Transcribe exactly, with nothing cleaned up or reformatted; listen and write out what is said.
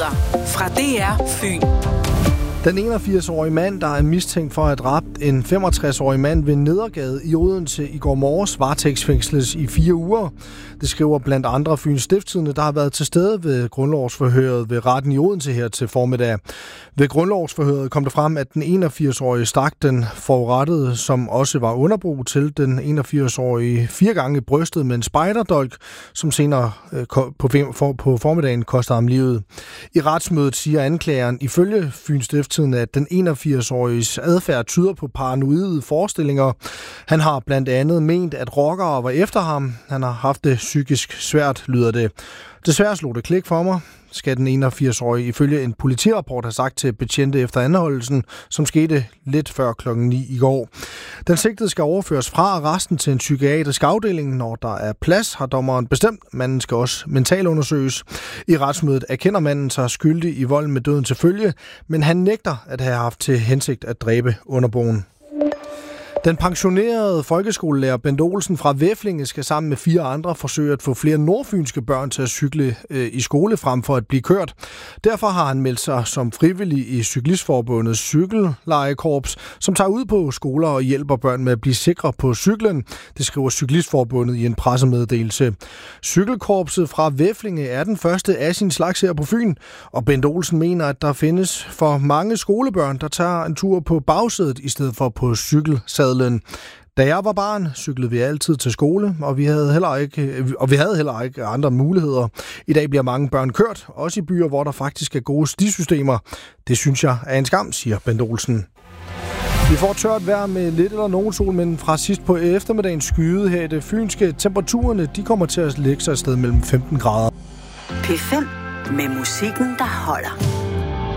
Nyheder fra D R Fyn. Den enogfirs-årige mand, der er mistænkt for at have dræbt en femogtres-årig mand ved Nedergade i Odense i går morges, varetægtsfængsles i fire uger. Det skriver blandt andre Fyns Stiftstidende, der har været til stede ved grundlovsforhøret ved retten i Odense her til formiddag. Ved grundlovsforhøret kom det frem, at den enogfirs-årige stak den forurettede, som også var underbo til den enogfirs-årige fire gange i brystet med en spejderdolk, som senere øh, på, for, på formiddagen kostede ham livet. I retsmødet siger anklageren ifølge Fyns Stiftstidende, at den enogfirs-åriges adfærd tyder på paranoide forestillinger. Han har blandt andet ment, at rockere var efter ham. Han har haft det psykisk svært, lyder det. Desværre slog det klik for mig, skal den enogfirs-årige ifølge en politirapport have sagt til betjente efter anholdelsen, som skete lidt før klokken ni i går. Den sigtede skal overføres fra arresten til en psykiatrisk afdeling. Når der er plads, har dommeren bestemt. Manden skal også mentalundersøges. I retsmødet erkender manden sig skyldig i vold med døden til følge, men han nægter at have haft til hensigt at dræbe underboen. Den pensionerede folkeskolelærer Bent Olsen fra Væflinge skal sammen med fire andre forsøge at få flere nordfynske børn til at cykle øh, i skole frem for at blive kørt. Derfor har han meldt sig som frivillig i Cyklistforbundets cykellejekorps, som tager ud på skoler og hjælper børn med at blive sikre på cyklen. Det skriver Cyklistforbundet i en pressemeddelelse. Cykelkorpset fra Væflinge er den første af sin slags her på Fyn, og Bent Olsen mener, at der findes for mange skolebørn, der tager en tur på bagsædet i stedet for på cykelsadlen. Da jeg var barn, cyklede vi altid til skole, og vi havde heller ikke, og vi havde heller ikke andre muligheder. I dag bliver mange børn kørt, også i byer, hvor der faktisk er gode stisystemer. Det synes jeg er en skam, siger Bent Olsen. Vi får tørt vejr med lidt eller nogen sol, men fra sidst på eftermiddagen skyde her i det fynske. Temperaturerne de kommer til at lægge sig et sted mellem femten grader. P fem med musikken, der holder.